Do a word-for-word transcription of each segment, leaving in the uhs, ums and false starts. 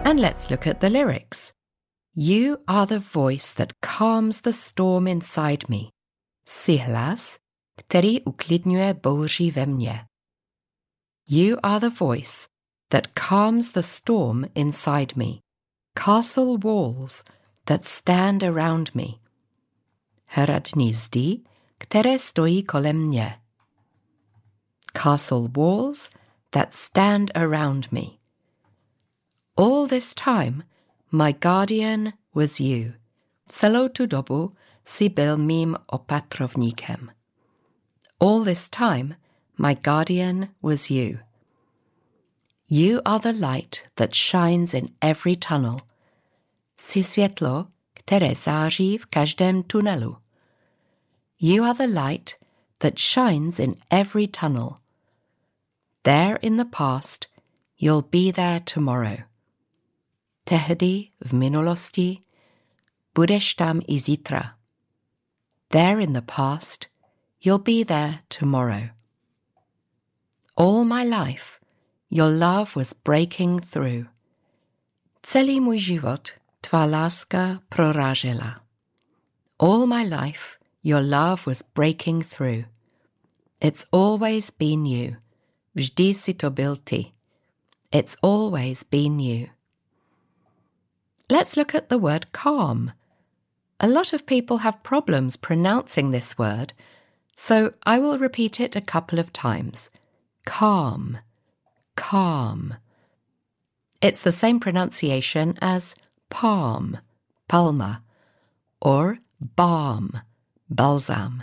And let's look at the lyrics. You are the voice that calms the storm inside me. Jsi hlas, který uklidňuje bouři ve mně. You are the voice that calms the storm inside me. Castle walls that stand around me. Hradní zdi, které stojí kolem mě. Castle walls that stand around me. All this time, my guardian was you. Celou tu dobu jsi byl mým opatrovníkem. All this time, my guardian was you. You are the light that shines in every tunnel. Jsi světlo, které září v každém tunelu. You are the light that shines in every tunnel. There in the past, you'll be there tomorrow. Tehdy, v minulosti, budeš tam i zítra. There in the past, you'll be there tomorrow. All my life, your love was breaking through. Celý můj život tvá láska prorážela. All my life, your love was breaking through. It's always been you. Vždy si to byl ty. It's always been you. Let's look at the word calm. A lot of people have problems pronouncing this word, so I will repeat it a couple of times. Calm, calm. It's the same pronunciation as palm, palma, or balm, balsam.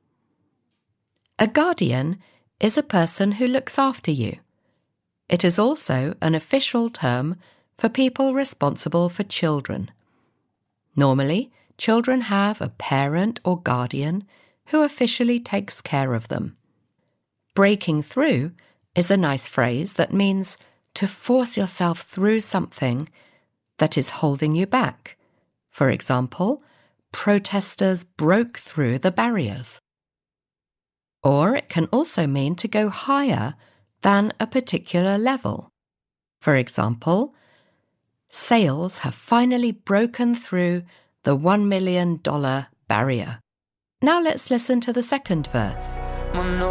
A guardian is a person who looks after you. It is also an official term for people responsible for children. Normally, children have a parent or guardian who officially takes care of them. Breaking through is a nice phrase that means to force yourself through something that is holding you back. For example, protesters broke through the barriers. Or it can also mean to go higher than a particular level. For example, sales have finally broken through the one million dollars barrier. Now let's listen to the second verse.